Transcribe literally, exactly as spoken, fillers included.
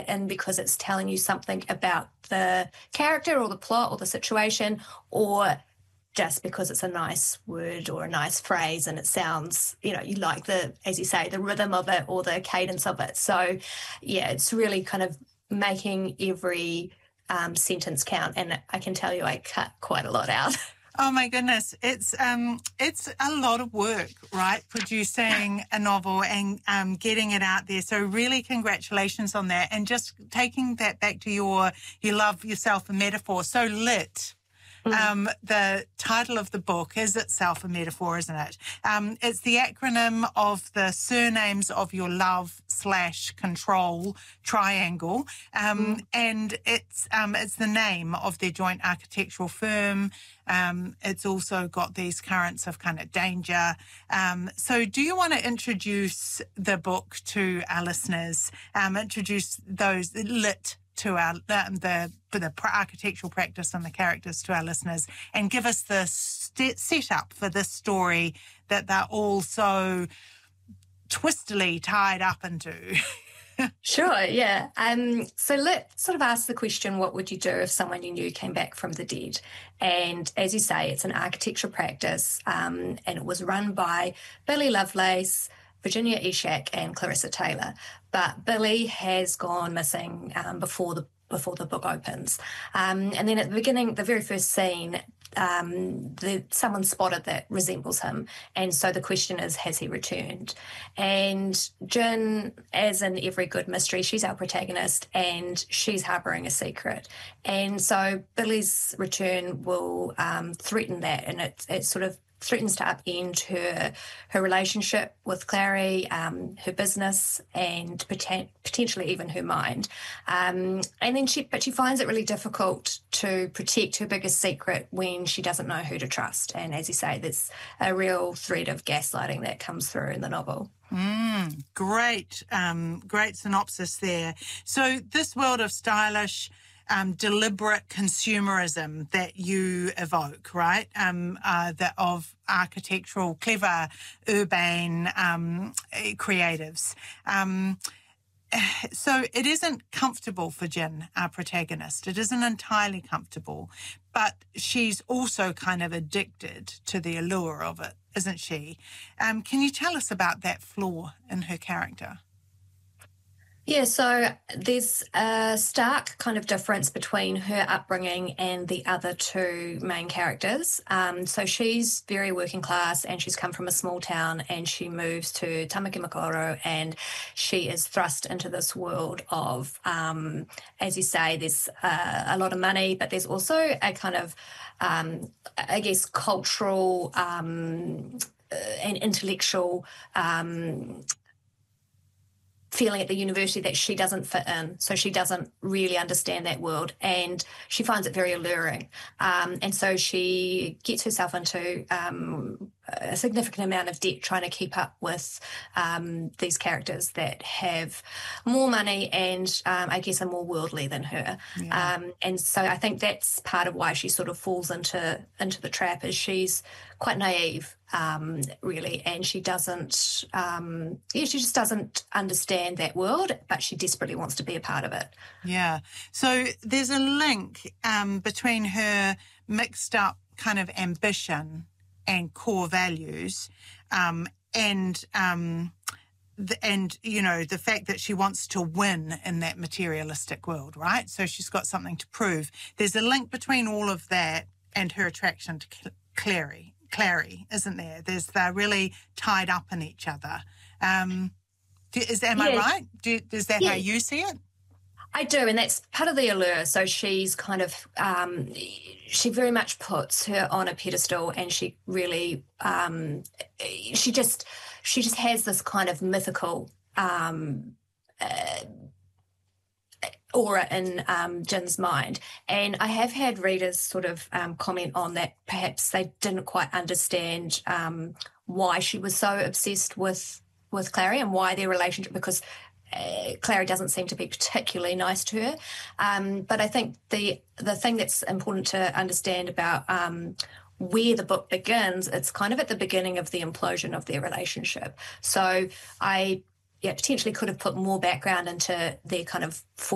in because it's telling you something about the character or the plot or the situation, or just because it's a nice word or a nice phrase and it sounds, you know, you like the, as you say, the rhythm of it or the cadence of it. So, yeah, it's really kind of making every um, sentence count. And I can tell you I cut quite a lot out. Oh my goodness, it's um, it's a lot of work, right? Producing a novel and um, getting it out there. So really, congratulations on that. And just taking that back to your, you love yourself a metaphor. So lit. Um, the title of the book is itself a metaphor, isn't it? Um, it's the acronym of the surnames of your love slash control triangle, um, mm. and it's um, it's the name of their joint architectural firm. Um, it's also got these currents of kind of danger. Um, so do you want to introduce the book to our listeners, um, introduce those lit to our the the, the architectural practice and the characters to our listeners, and give us the st- setup for this story that they're all so twistily tied up into? Sure, yeah. Um, so let's sort of ask the question, what would you do if someone you knew came back from the dead? And as you say, it's an architectural practice, um, and it was run by Billy Lovelace, Virginia Eshak and Clarissa Taylor. But Billy has gone missing um, before the before the book opens. Um, and then at the beginning, the very first scene, um, the, someone spotted that resembles him. And so the question is, has he returned? And Jin, as in every good mystery, she's our protagonist and she's harbouring a secret. And so Billy's return will um, threaten that, and it, it sort of threatens to upend her her relationship with Clary, um, her business, and poten- potentially even her mind. Um, and then she, but she finds it really difficult to protect her biggest secret when she doesn't know who to trust. And as you say, there's a real thread of gaslighting that comes through in the novel. Mm, great, um, great synopsis there. So this world of stylish, Um, deliberate consumerism that you evoke, right? Um, uh, that of architectural, clever, urbane um, creatives. Um, so it isn't comfortable for Jin, our protagonist. It isn't entirely comfortable, but she's also kind of addicted to the allure of it, isn't she? Um, can you tell us about that flaw in her character? Yeah, so there's a stark kind of difference between her upbringing and the other two main characters. Um, so she's very working class and she's come from a small town, and she moves to Tamaki Makaurau, and she is thrust into this world of, um, as you say, there's uh, a lot of money, but there's also a kind of, um, I guess, cultural um, uh, and intellectual um feeling at the university that she doesn't fit in, so she doesn't really understand that world, and she finds it very alluring. Um, and so she gets herself into um, a significant amount of debt trying to keep up with um, these characters that have more money and um, I guess are more worldly than her. Yeah. Um, and so I think that's part of why she sort of falls into into the trap, is she's quite naive. Um, really, and she doesn't, um, yeah, she just doesn't understand that world, but she desperately wants to be a part of it. Yeah. So there's a link um, between her mixed up kind of ambition and core values, um, and um, the, and you know the fact that she wants to win in that materialistic world, right? So she's got something to prove. There's a link between all of that and her attraction to Clary. Clary, isn't there? There's they're really tied up in each other. Um, do, is am yeah. I right? Do, is that yeah. how you see it? I do, and that's part of the allure. So she's kind of um, she very much puts her on a pedestal, and she really um, she just she just has this kind of mythical Um, uh, aura in um, Jin's mind. And I have had readers sort of um, comment on that perhaps they didn't quite understand um, why she was so obsessed with with Clary and why their relationship, because uh, Clary doesn't seem to be particularly nice to her. Um, but I think the the thing that's important to understand about um, where the book begins, it's kind of at the beginning of the implosion of their relationship. So I yeah, potentially could have put more background into their kind of